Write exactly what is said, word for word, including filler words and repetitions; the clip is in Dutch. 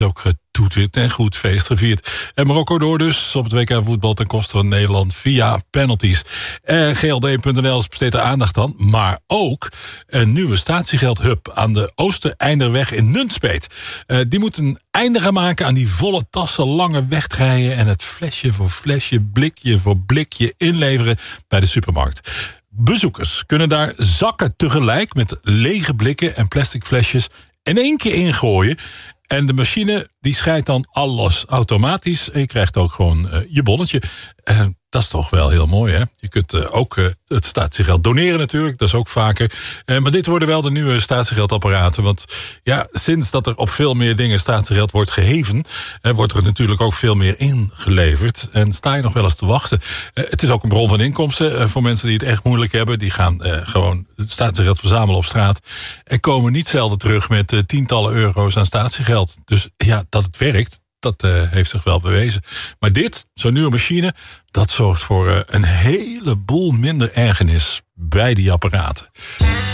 Ook getoeterd en goed feest gevierd. En Marokko door dus op het W K voetbal ten koste van Nederland via penalties. Eh, G L D punt N L besteedt er aandacht aan. Maar ook een nieuwe statiegeldhub aan de Oostereinderweg in Nunspeet. Eh, die moet een einde gaan maken aan die volle tassen, lange wegrijden en het flesje voor flesje, blikje voor blikje inleveren bij de supermarkt. Bezoekers kunnen daar zakken tegelijk met lege blikken en plastic flesjes in één keer ingooien. En de machine die scheidt dan alles automatisch. En je krijgt ook gewoon uh, je bonnetje. Uh, dat is toch wel heel mooi, hè? Je kunt uh, ook uh, het statiegeld doneren natuurlijk. Dat is ook vaker. Uh, maar dit worden wel de nieuwe statiegeldapparaten. Want ja, sinds dat er op veel meer dingen statiegeld wordt geheven, Uh, wordt er natuurlijk ook veel meer ingeleverd. En sta je nog wel eens te wachten. Uh, het is ook een bron van inkomsten uh, voor mensen die het echt moeilijk hebben. Die gaan uh, gewoon het statiegeld verzamelen op straat. En komen niet zelden terug met uh, tientallen euro's aan statiegeld. Dus ja, dat het werkt, dat uh, heeft zich wel bewezen. Maar dit, zo'n nieuwe machine, dat zorgt voor uh, een heleboel minder ergernis bij die apparaten.